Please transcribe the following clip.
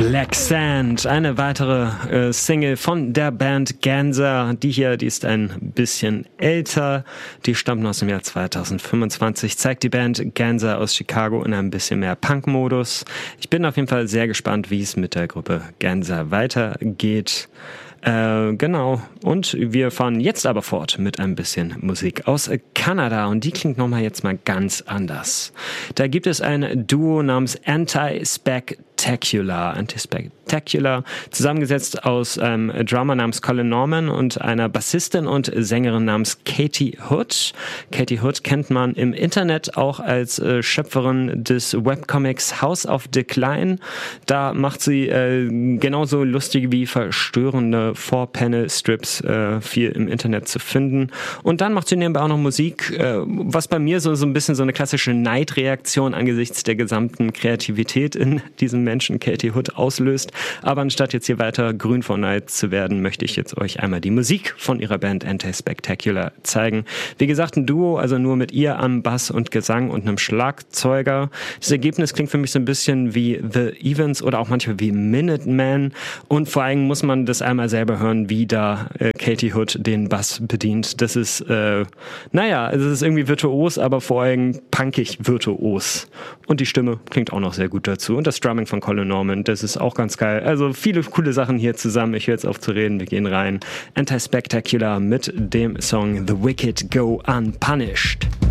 Black Sand, eine weitere Single von der Band Ganza. Die ist ein bisschen älter, die stammt aus dem Jahr 2025, zeigt die Band Ganza aus Chicago in einem bisschen mehr Punk-Modus. Ich bin auf jeden Fall sehr gespannt, wie es mit der Gruppe Ganza weitergeht. Genau. Und wir fahren jetzt aber fort mit ein bisschen Musik aus Kanada und die klingt nochmal jetzt mal ganz anders. Da gibt es ein Duo namens Anti-Spectacular, zusammengesetzt aus einem Drummer namens Colin Norman und einer Bassistin und Sängerin namens Katie Hood. Katie Hood kennt man im Internet auch als Schöpferin des Webcomics House of Decline. Da macht sie genauso lustige wie verstörende Four-Panel-Strips viel im Internet zu finden. Und dann macht sie nebenbei auch noch Musik, was bei mir so ein bisschen so eine klassische Neidreaktion angesichts der gesamten Kreativität in diesem Menschen Katie Hood auslöst. Aber anstatt jetzt hier weiter grün vor Neid zu werden, möchte ich jetzt euch einmal die Musik von ihrer Band Anti-Spectacular zeigen. Wie gesagt, ein Duo, also nur mit ihr am Bass und Gesang und einem Schlagzeuger. Das Ergebnis klingt für mich so ein bisschen wie The Evens oder auch manchmal wie Minutemen. Und vor allem muss man das einmal selber hören, wie da Katie Hood den Bass bedient. Das ist, es ist irgendwie virtuos, aber vor allem punkig virtuos. Und die Stimme klingt auch noch sehr gut dazu. Und das Drumming von Colin Norman, das ist auch ganz geil. Also viele coole Sachen hier zusammen. Ich höre jetzt auf zu reden, wir gehen rein. Anti-Spectacular mit dem Song The Wicked Go Unpunished.